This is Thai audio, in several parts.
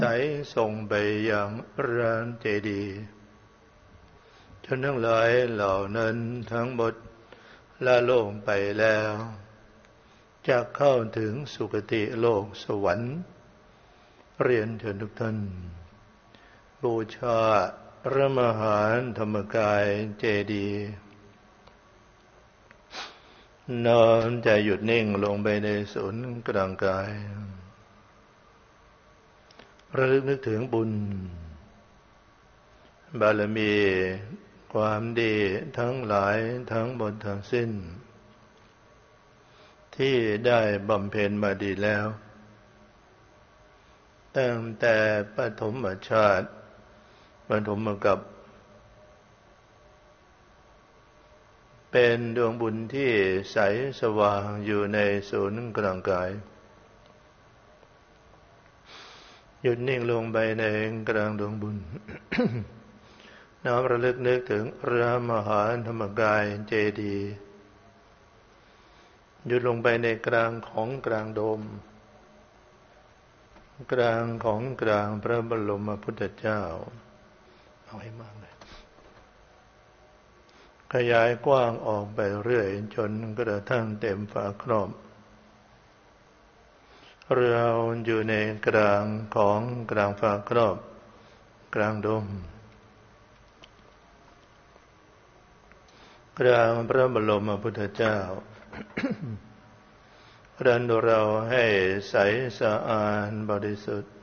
ไต่ส่งไปยังร้านเจดีย์ชนทั้งหลายเหล่านั้นทั้งหมดละโลกไปแล้วจะเข้าถึงสุคติโลกสวรรค์เรียนเถิดทุกท่านบูชาพระมหาธรรมกายเจดีย์น้อมใจหยุดนิ่งลงไปในศูนย์กลางกายระลึกนึกถึงบุญบารมีความดีทั้งหลายทั้งหมดทั้งสิ้นที่ได้บำเพ็ญมาดีแล้วตั้งแต่ปฐมชาติปฐมกัปเป็นดวงบุญที่ใสสว่างอยู่ในศูนย์กลางกายหยุดนิ่งลงไปในกลางดวงบุญ น้อมระลึกนึกถึงพระมหาธรรมกายเจดีย์หยุดลงไปในกลางของกลางโดมกลางของกลางพระบรมพุทธเจ้าเอาให้มากเลยขยายกว้างออกไปเรื่อยจนกระทั่งเต็มฝาครอบเราอยู่ในกลางของกลางฝาครอบกลางโดมกลางพระบรมพุทธเจ้า ดันเราให้ใสสะอาดบริสุทธิ์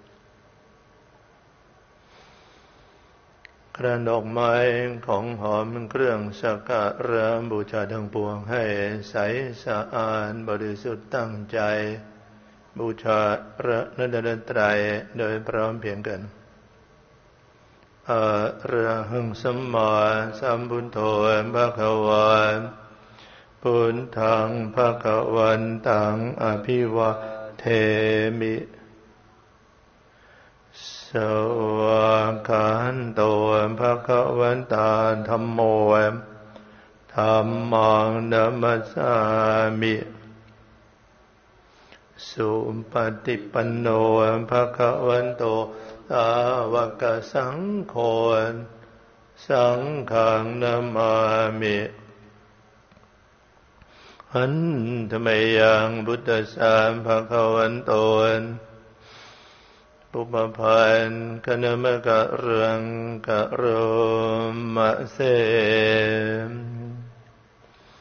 กระดอกไม้ของหอมเครื่องสักการะบูชาทั้งปวงให้ใสสะอาดบริสุทธิ์ตั้งใจบูชาพระรัตนตรัยโดยพร้อมเพรียงกันอะระหังสัมมาสัมพุทโธภะคะวะพุทธังภะคะวันตังอภิวาเทมิสวากขาโตภะคะวันตาธัมโมธัมมังนัมมัสสามิสุปฏิปันโนภะคะวันโตสาวกสังโฆสังฆังนามามิหันธรรมยังพุทธัสสะภะคะวันโตปุปพันธ์คณมะกะเรังกะโรมะเส